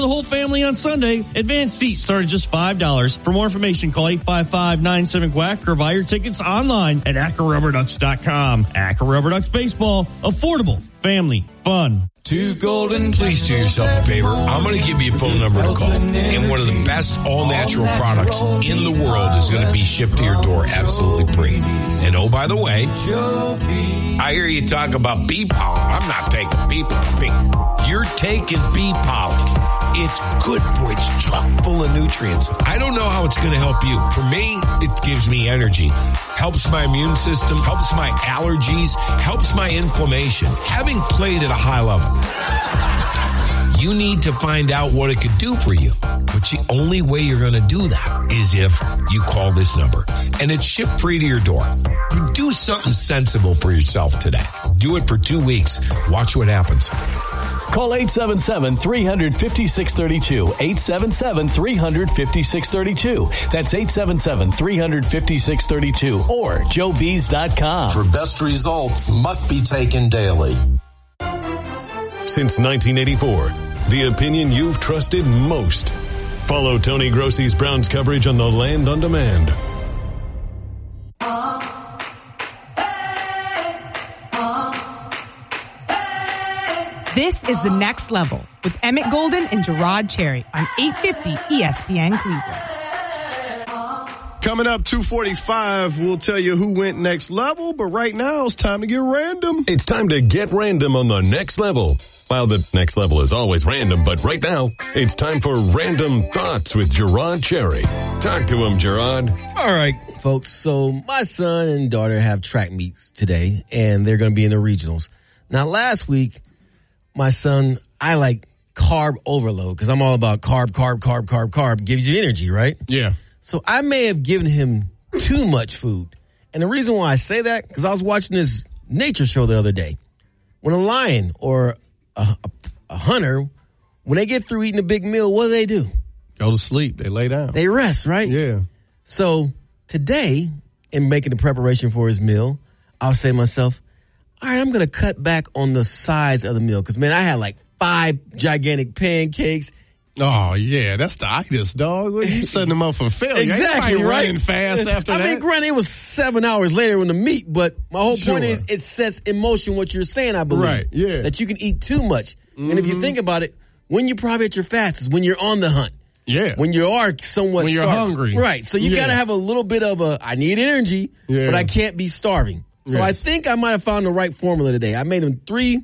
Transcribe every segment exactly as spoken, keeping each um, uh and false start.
The whole family on Sunday. Advanced seats start at just five dollars. For more information, call eight five five, nine seven, Q U A C or buy your tickets online at Acker Rubber Ducks dot com. Acker Rubber Ducks Baseball. Affordable. Family. Fun. Two golden. Please do yourself a favor. I'm going to give you a phone number to call. And one of the best all-natural products in the world is going to be shipped to your door absolutely free. And oh, by the way, I hear you talk about bee pollen. I'm not taking bee pollen. You're taking bee pollen. It's good for you. It's chock full of nutrients. I don't know how it's going to help you. For me, it gives me energy. Helps my immune system. Helps my allergies. Helps my inflammation. Having played at a high level, you need to find out what it could do for you. But the only way you're going to do that is if you call this number. And it's shipped free to your door. You do something sensible for yourself today. Do it for two weeks. Watch what happens. Call eight seven seven, three five six, three two. eight seven seven, three five six, three two. That's eight seven seven, three five six, three two or joe bees dot com. For best results must be taken daily. Since nineteen eighty-four, the opinion you've trusted most. Follow Tony Grossi's Browns coverage on The Land on Demand. This is The Next Level with Emmett Golden and Gerard Cherry on eight fifty E S P N Cleveland. Coming up, two forty-five, we'll tell you who went next level, but right now it's time to get random. It's time to get random on The Next Level. Well, the next level is always random, but right now, it's time for Random Thoughts with Gerard Cherry. Talk to him, Gerard. All right, folks. So my son and daughter have track meets today, and they're going to be in the regionals. Now, last week, my son, I like carb overload because I'm all about carb, carb, carb, carb, carb. Gives you energy, right? Yeah. So I may have given him too much food. And the reason why I say that, because I was watching this nature show the other day. When a lion or a, a, a hunter, when they get through eating a big meal, what do they do? Go to sleep. They lay down. They rest, right? Yeah. So today, in making the preparation for his meal, I'll say to myself, all right, I'm going to cut back on the size of the meal. Because, man, I had like five gigantic pancakes. Oh, yeah, that's the itis, dog. You setting them up for failure. Exactly, Ain't right? running fast after I that. mean, granted, it was seven hours later in the meet, but my whole Sure. point is it sets in motion what you're saying, I believe. Right, yeah. That you can eat too much. Mm-hmm. And if you think about it, when you're probably at your fastest, when you're on the hunt. Yeah. When you are somewhat When you're starving. hungry. Right. So you Yeah. got to have a little bit of a, I need energy, Yeah. but I can't be starving. So Yes. I think I might have found the right formula today. I made him three,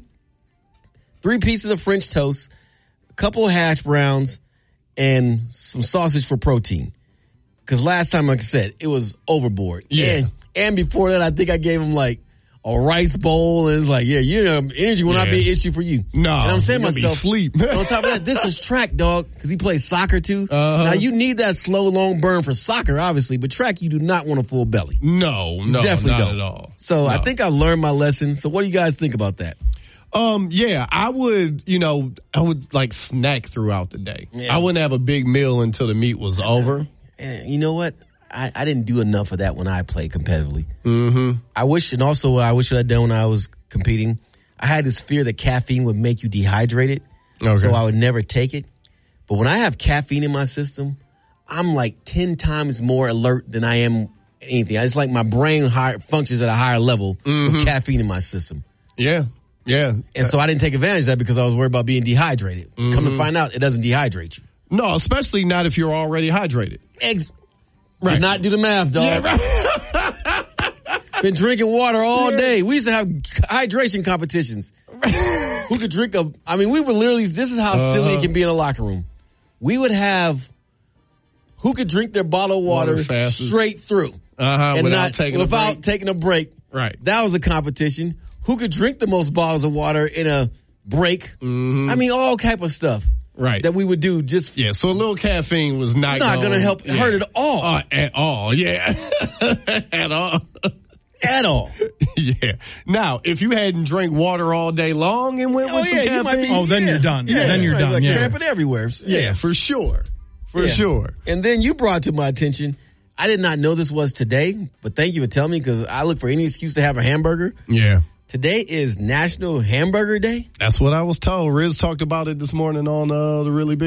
three pieces of French toast, a couple of hash browns, and some sausage for protein. Because last time, like I said, it was overboard. Yeah. And, and before that, I think I gave him like a rice bowl. And it's like, yeah, you know, energy will not Yeah. be an issue for you. No. And I'm saying to you're gonna be myself, sleep. on top of that, this is track, dog, because he plays soccer too. Uh-huh. Now, you need that slow, long burn for soccer, obviously, but track, you do not want a full belly. No, no, Definitely not don't. at all. So No. I think I learned my lesson. So what do you guys think about that? Um, yeah, I would, you know, I would like snack throughout the day. Yeah. I wouldn't have a big meal until the meet was over. And you know what? I, I didn't do enough of that when I played competitively. Mm-hmm. I wish, and also I wish I had done when I was competing. I had this fear that caffeine would make you dehydrated, Okay. so I would never take it. But when I have caffeine in my system, I'm like ten times more alert than I am anything. It's like my brain higher, functions at a higher level Mm-hmm. with caffeine in my system. Yeah, yeah. And so I didn't take advantage of that because I was worried about being dehydrated. Mm-hmm. Come to find out, it doesn't dehydrate you. No, especially not if you're already hydrated. Eggs. Right. Did not do the math, dog. Yeah, right. Been drinking water all Yeah. day. We used to have hydration competitions. Who could drink a, I mean, we would literally, this is how Uh-huh. silly it can be in a locker room. We would have who could drink their bottle of water, Water fastest. straight through. Uh-huh, and without not, taking a without break. taking a break. Right. That was a competition. Who could drink the most bottles of water in a break? Mm-hmm. I mean, all type of stuff. Right. That we would do just Yeah, so a little caffeine was not not going to help yeah. hurt at all. Uh, at all, yeah. At all. At all. Yeah. Now, if you hadn't drank water all day long and went Oh, with some yeah, you might caffeine. be- Oh, then Yeah. you're done. Yeah, then you're right, done. like Yeah. cramping everywhere. yeah, for sure. For Yeah. sure. And then you brought to my attention, I did not know this was today, but thank you for telling me because I look for any excuse to have a hamburger. Yeah. Today is National Hamburger Day. That's what I was told. Riz talked about it this morning on uh, the Really Big